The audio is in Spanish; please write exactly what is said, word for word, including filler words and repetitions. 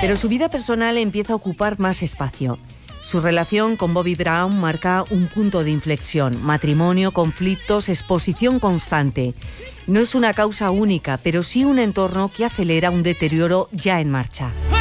Pero su vida personal empieza a ocupar más espacio. Su relación con Bobby Brown marca un punto de inflexión. Matrimonio, conflictos, exposición constante. No es una causa única, pero sí un entorno que acelera un deterioro ya en marcha.